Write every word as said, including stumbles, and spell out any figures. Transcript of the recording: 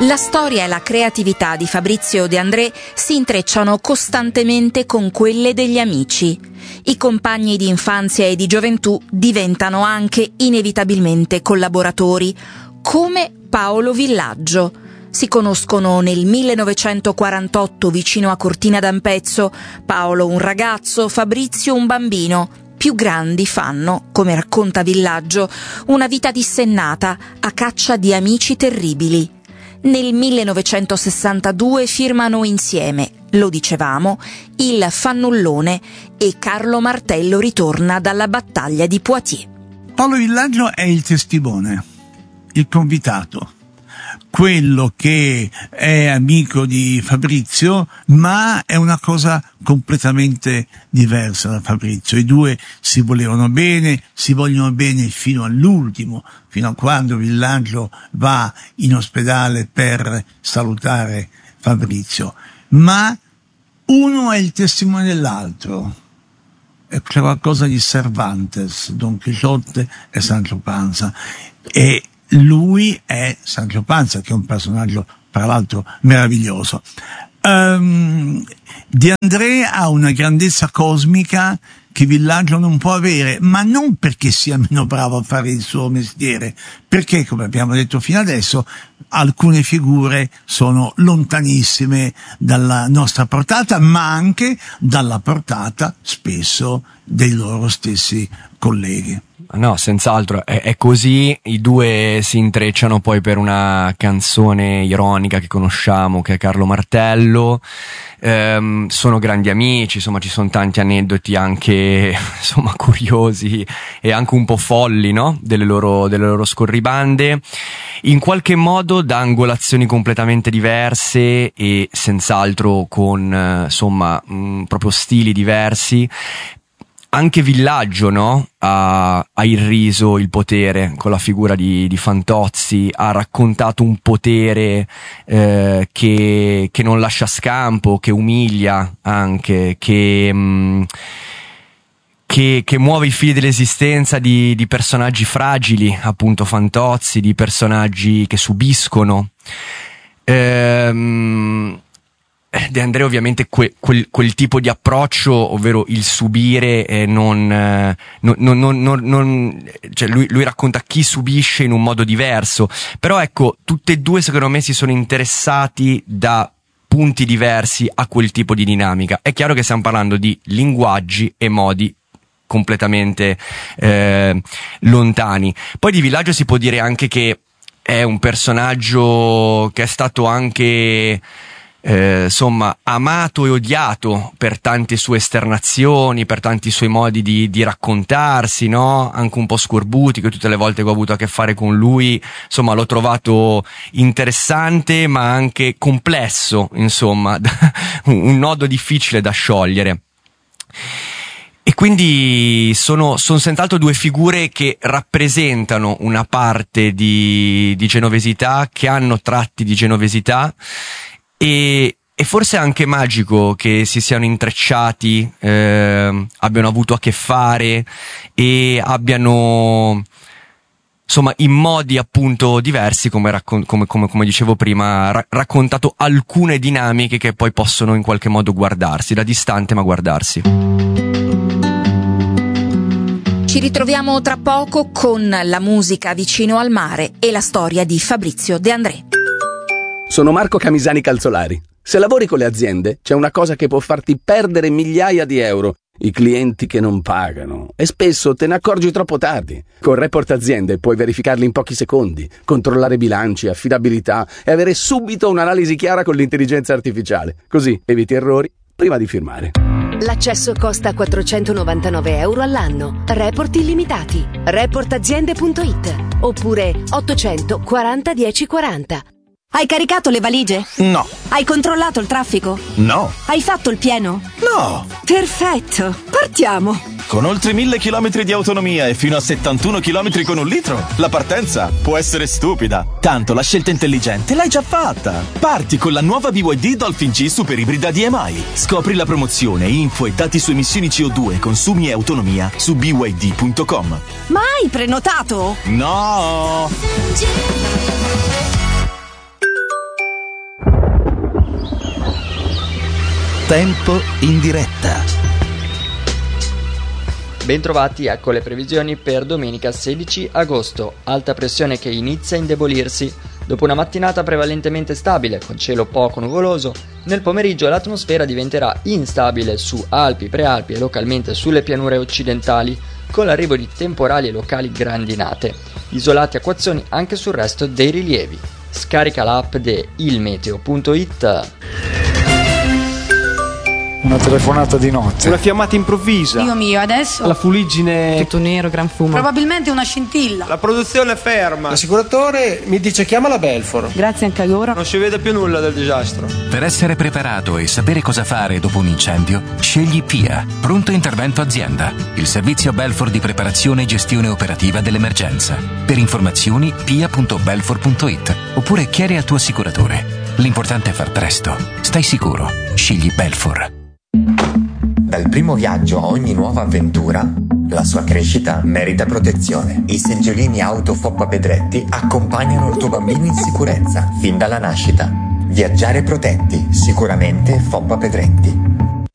La storia e la creatività di Fabrizio De André si intrecciano costantemente con quelle degli amici. I compagni di infanzia e di gioventù diventano anche inevitabilmente collaboratori, come Paolo Villaggio. Si conoscono nel millenovecentoquarantotto vicino a Cortina d'Ampezzo, Paolo un ragazzo, Fabrizio un bambino. Più grandi fanno, come racconta Villaggio, una vita dissennata a caccia di amici terribili. Nel millenovecentosessantadue firmano insieme, lo dicevamo, il Fannullone e Carlo Martello ritorna dalla battaglia di Poitiers. Paolo Villaggio è il testimone, il convitato, quello che è amico di Fabrizio, ma è una cosa completamente diversa da Fabrizio. I due si volevano bene, si vogliono bene fino all'ultimo, fino a quando Villaggio va in ospedale per salutare Fabrizio. Ma uno è il testimone dell'altro. È qualcosa di Cervantes, Don Chisciotte e Sancho Panza. E lui è Sancho Panza, che è un personaggio, tra l'altro, meraviglioso. Um, De André ha una grandezza cosmica che Villaggio non può avere, ma non perché sia meno bravo a fare il suo mestiere, perché, come abbiamo detto fino adesso, alcune figure sono lontanissime dalla nostra portata, ma anche dalla portata, spesso, dei loro stessi colleghi. No, senz'altro, è, è così. I due si intrecciano poi per una canzone ironica che conosciamo, che è Carlo Martello. Ehm, sono grandi amici, insomma, ci sono tanti aneddoti anche, insomma, curiosi e anche un po' folli, no? Delle loro, delle loro scorribande, in qualche modo da angolazioni completamente diverse e senz'altro con, eh, insomma, mh, proprio stili diversi. Anche Villaggio, no? Ha, ha irriso il potere con la figura di, di Fantozzi, ha raccontato un potere eh, che, che non lascia scampo, che umilia anche, che, mh, che, che muove i fili dell'esistenza di, di personaggi fragili, appunto Fantozzi, di personaggi che subiscono. Ehm... De André ovviamente que, quel, quel tipo di approccio, ovvero il subire, eh, non, eh, non, non, non, non cioè lui, lui racconta chi subisce in un modo diverso, però ecco, tutte e due secondo me si sono interessati da punti diversi a quel tipo di dinamica. È chiaro che stiamo parlando di linguaggi e modi completamente eh, lontani. Poi di Villaggio si può dire anche che è un personaggio che è stato anche Eh, insomma amato e odiato per tante sue esternazioni, per tanti suoi modi di, di raccontarsi, no? Anche un po' scorbutico. Tutte le volte che ho avuto a che fare con lui, insomma, l'ho trovato interessante ma anche complesso, insomma, un nodo difficile da sciogliere. E quindi sono, sono senz'altro due figure che rappresentano una parte di, di genovesità, che hanno tratti di genovesità. E, e forse è anche magico che si siano intrecciati, eh, abbiano avuto a che fare e abbiano, insomma, in modi appunto diversi, come, raccon- come, come, come dicevo prima, ra- raccontato alcune dinamiche che poi possono in qualche modo guardarsi, da distante ma guardarsi. Ci ritroviamo tra poco con la musica vicino al mare e la storia di Fabrizio De André. Sono Marco Camisani Calzolari. Se lavori con le aziende, c'è una cosa che può farti perdere migliaia di euro: i clienti che non pagano. E spesso te ne accorgi troppo tardi. Con Report Aziende puoi verificarli in pochi secondi, controllare bilanci, affidabilità e avere subito un'analisi chiara con l'intelligenza artificiale. Così eviti errori prima di firmare. L'accesso costa quattrocentonovantanove euro all'anno. Report illimitati. report aziende punto it oppure ottocentoquaranta dieci quaranta. Hai caricato le valigie? No. Hai controllato il traffico? No. Hai fatto il pieno? No. Perfetto, partiamo. Con oltre mille chilometri di autonomia e fino a settantuno chilometri con un litro, la partenza può essere stupida. Tanto la scelta intelligente l'hai già fatta. Parti con la nuova B Y D Dolphin G Super Ibrida D M I. Scopri la promozione, info e dati su emissioni C O due, consumi e autonomia su b y d punto com. Ma hai prenotato? No. Tempo in diretta. Bentrovati, ecco le previsioni per domenica sedici agosto. Alta pressione che inizia a indebolirsi. Dopo una mattinata prevalentemente stabile, con cielo poco nuvoloso, nel pomeriggio l'atmosfera diventerà instabile su Alpi, Prealpi e localmente sulle pianure occidentali, con l'arrivo di temporali e locali grandinate. Isolati acquazzoni anche sul resto dei rilievi. Scarica l'app di ilmeteo punto it. Una telefonata di notte. Una fiammata improvvisa. Dio mio, adesso? La fuliggine. Tutto nero, gran fumo. Probabilmente una scintilla. La produzione è ferma. L'assicuratore mi dice chiama la Belfor. Grazie anche a loro. Non si vede più nulla del disastro. Per essere preparato e sapere cosa fare dopo un incendio, scegli P I A, Pronto Intervento Azienda, il servizio Belfor di preparazione e gestione operativa dell'emergenza. Per informazioni P I A punto belfor punto it oppure chiedi al tuo assicuratore. L'importante è far presto. Stai sicuro. Scegli Belfor. Dal primo viaggio a ogni nuova avventura, la sua crescita merita protezione. I seggiolini auto Foppa Pedretti accompagnano il tuo bambino in sicurezza fin dalla nascita. Viaggiare protetti, sicuramente Foppa Pedretti.